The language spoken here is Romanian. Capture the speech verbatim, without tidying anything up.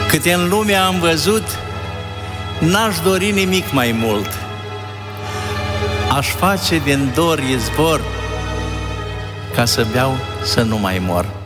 Câte în lume am văzut, n-aș dori nimic mai mult. Aș face din dor izvor ca să beau să nu mai mor.